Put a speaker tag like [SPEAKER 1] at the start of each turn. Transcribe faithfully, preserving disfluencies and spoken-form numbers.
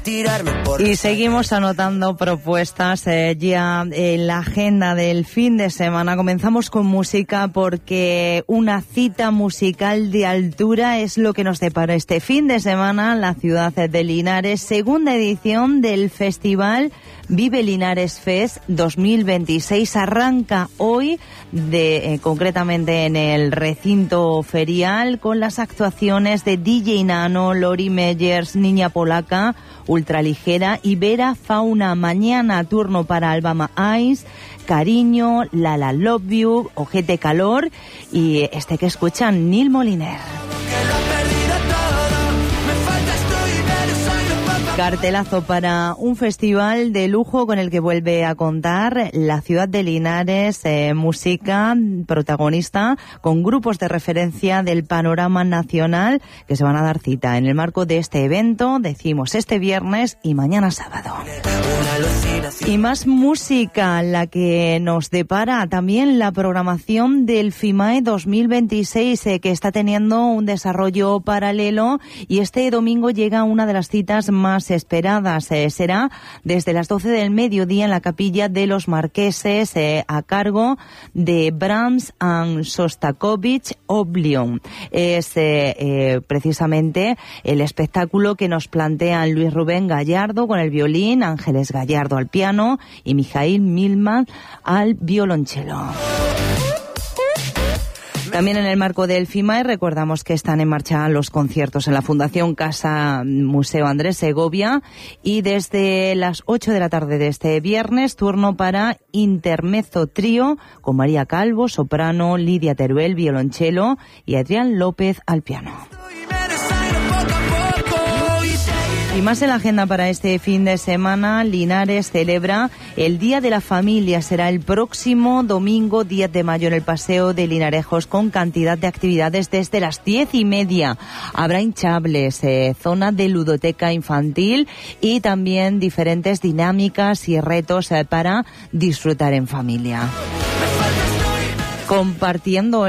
[SPEAKER 1] tirarme por...
[SPEAKER 2] Y seguimos anotando propuestas eh, ya en la agenda del fin de semana. Comenzamos con música porque una cita musical de altura es lo que nos depara este fin de semana en la ciudad de Linares. Segunda edición del festival Vive Linares Fest dos mil veintiséis. Arranca hoy, de, eh, concretamente en el recinto ferial, con las actuaciones de D J Nano, Lori Meyers, Niña Polaca, Ultraligera y Vera Fauna. Mañana turno para Alabama Ice, Cariño, Lala Love You, Ojete Calor y este que escuchan, Nil Moliner. Cartelazo para un festival de lujo con el que vuelve a contar la ciudad de Linares, eh, música protagonista con grupos de referencia del panorama nacional que se van a dar cita en el marco de este evento, decimos este viernes y mañana sábado. Y más música, la que nos depara también la programación del FIMAE dos mil veintiséis, eh, que está teniendo un desarrollo paralelo, y este domingo llega una de las citas más esperadas. Eh, será desde las doce del mediodía en la Capilla de los Marqueses, eh, a cargo de Brahms and Shostakovich Oblivion. Es eh, eh, precisamente el espectáculo que nos plantean Luis Rubén Gallardo con el violín, Ángeles Gallardo al piano y Mijail Milman al violonchelo. También en el marco del FIMAE recordamos que están en marcha los conciertos en la Fundación Casa Museo Andrés Segovia, y desde las ocho de la tarde de este viernes turno para Intermezzo Trío con María Calvo, soprano, Lidia Teruel, violonchelo y Adrián López al piano. Y más en la agenda para este fin de semana, Linares celebra el Día de la Familia. Será el próximo domingo diez de mayo en el Paseo de Linarejos, con cantidad de actividades desde las diez y media. Habrá hinchables, eh, zona de ludoteca infantil y también diferentes dinámicas y retos eh, para disfrutar en familia. Compartiendo